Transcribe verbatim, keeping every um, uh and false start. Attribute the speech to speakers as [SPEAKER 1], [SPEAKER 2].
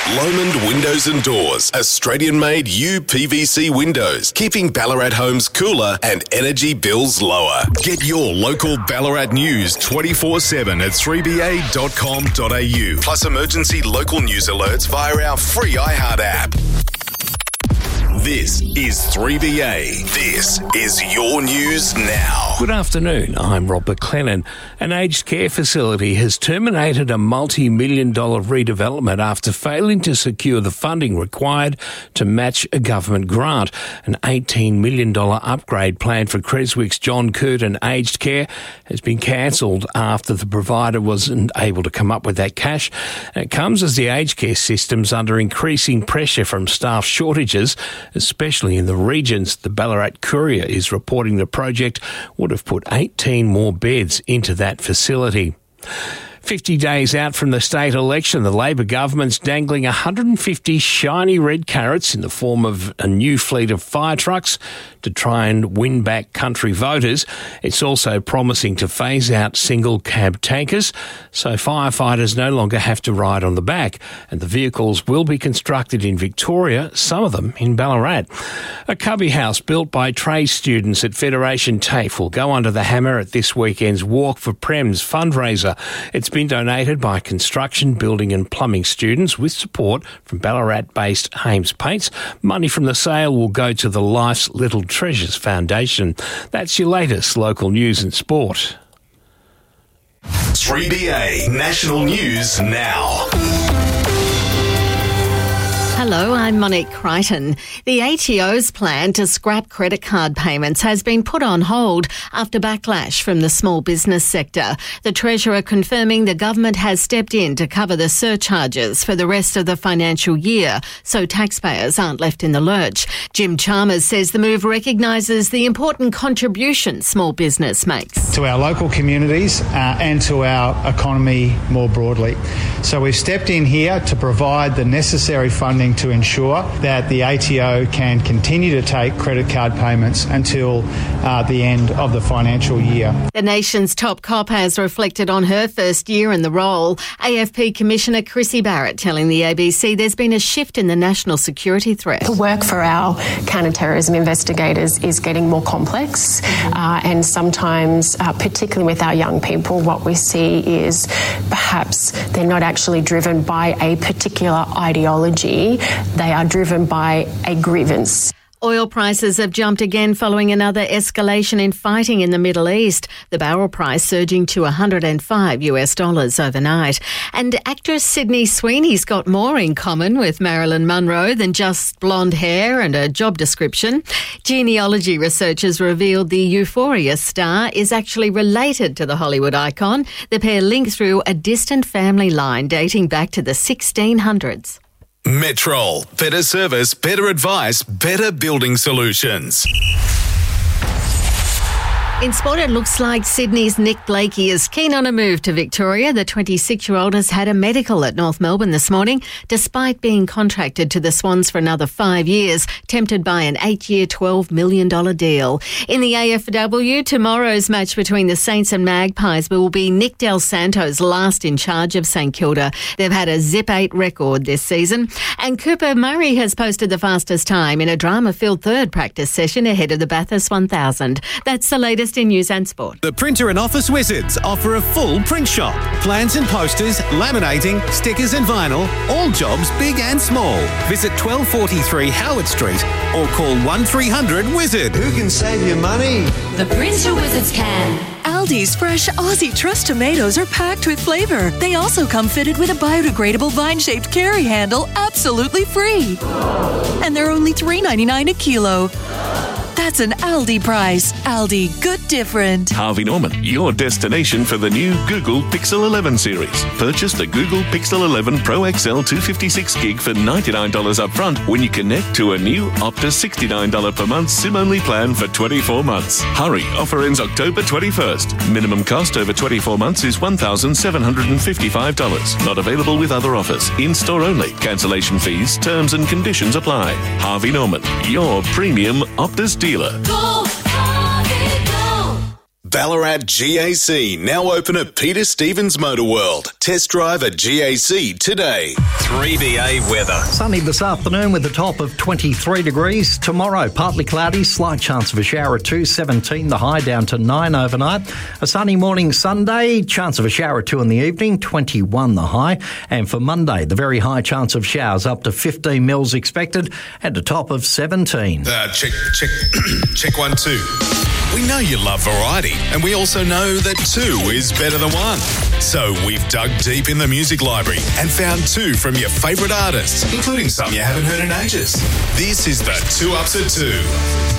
[SPEAKER 1] Lomond Windows and Doors, Australian-made U P V C windows, keeping Ballarat homes cooler and energy bills lower. Get your local Ballarat news twenty-four seven at three b a dot com dot a u, plus emergency local news alerts via our free iHeart app. This is three B A. This is your news now.
[SPEAKER 2] Good afternoon, I'm Rob McLennan. An aged care facility has terminated a multi-million dollar redevelopment after failing to secure the funding required to match a government grant. An eighteen million dollars upgrade planned for Creswick's John Curtin Aged Care has been cancelled after the provider wasn't able to come up with that cash. And it comes as the aged care system's under increasing pressure from staff shortages, especially in the regions. The Ballarat Courier is reporting the project would have put eighteen more beds into that facility. fifty days out from the state election, the Labor government's dangling one hundred fifty shiny red carrots in the form of a new fleet of fire trucks to try and win back country voters. It's also promising to phase out single cab tankers, so firefighters no longer have to ride on the back, and the vehicles will be constructed in Victoria, some of them in Ballarat. A cubby house built by trade students at Federation TAFE will go under the hammer at this weekend's Walk for Prems fundraiser. It's been donated by construction, building and plumbing students with support from Ballarat-based Hames Paints. Money from the sale will go to the Life's Little Treasures Foundation. That's your latest local news and sport.
[SPEAKER 1] three B A National News Now.
[SPEAKER 3] Hello, I'm Monique Crichton. The A T O's plan to scrap credit card payments has been put on hold after backlash from the small business sector. The Treasurer confirming the government has stepped in to cover the surcharges for the rest of the financial year, so taxpayers aren't left in the lurch. Jim Chalmers says the move recognises the important contribution small business makes
[SPEAKER 4] to our local communities uh, and to our economy more broadly. So we've stepped in here to provide the necessary funding to ensure that the A T O can continue to take credit card payments until uh, the end of the financial year.
[SPEAKER 3] The nation's top cop has reflected on her first year in the role. A F P Commissioner Chrissy Barrett telling the A B C there's been a shift in the national security threat.
[SPEAKER 5] The work for our counter-terrorism investigators is getting more complex, uh, and sometimes, uh, particularly with our young people, what we see is perhaps they're not actually driven by a particular ideology. They are driven by a grievance.
[SPEAKER 3] Oil prices have jumped again following another escalation in fighting in the Middle East. The barrel price surging to one hundred five US dollars overnight. And actress Sydney Sweeney's got more in common with Marilyn Monroe than just blonde hair and a job description. Genealogy researchers revealed the Euphoria star is actually related to the Hollywood icon. The pair link through a distant family line dating back to the sixteen hundreds.
[SPEAKER 1] Metrol. Better service, better advice, better building solutions.
[SPEAKER 3] In sport, it looks like Sydney's Nick Blakey is keen on a move to Victoria. The twenty-six-year-old has had a medical at North Melbourne this morning, despite being contracted to the Swans for another five years, tempted by an eight-year, twelve million dollars deal. In the A F W, tomorrow's match between the Saints and Magpies will be Nick Del Santo's last in charge of St Kilda. They've had a zip eight record this season. And Cooper Murray has posted the fastest time in a drama-filled third practice session ahead of the Bathurst one thousand. That's the latest in news and sport.
[SPEAKER 6] The Printer and Office Wizards offer a full print shop. Plans and posters, laminating, stickers and vinyl, all jobs big and small. Visit twelve forty-three Howard Street or call one three hundred wizard.
[SPEAKER 7] Who can save you money?
[SPEAKER 8] The Printer Wizards can.
[SPEAKER 9] Aldi's fresh Aussie Trust tomatoes are packed with flavour. They also come fitted with a biodegradable vine-shaped carry handle, absolutely free. And they're only three ninety-nine a kilo. That's an Aldi price. Aldi, good different.
[SPEAKER 10] Harvey Norman, your destination for the new Google Pixel eleven series. Purchase the Google Pixel eleven Pro X L two fifty-six gig for ninety-nine dollars up front when you connect to a new Optus sixty-nine dollars per month SIM-only plan for twenty-four months. Hurry, offer ends October twenty-first. Minimum cost over twenty-four months is one thousand seven hundred fifty-five dollars. Not available with other offers. In-store only. Cancellation fees, terms and conditions apply. Harvey Norman, your premium Optus dealer.
[SPEAKER 8] Go, Harvey, go.
[SPEAKER 1] Ballarat G A C, now open at Peter Stevens Motor World. Test drive at G A C today.
[SPEAKER 7] three B A weather.
[SPEAKER 11] Sunny this afternoon with a top of twenty-three degrees. Tomorrow, partly cloudy, slight chance of a shower at two, seventeen the high, down to nine overnight. A sunny morning Sunday, chance of a shower at two in the evening, twenty-one the high. And for Monday, the very high chance of showers up to fifteen mils expected and a top of seventeen.
[SPEAKER 1] Uh, check, check, check one, two. We know you love variety, and we also know that two is better than one. So we've dug deep in the music library and found two from your favourite artists, including some you haven't heard in ages. This is the Two Ups at Two.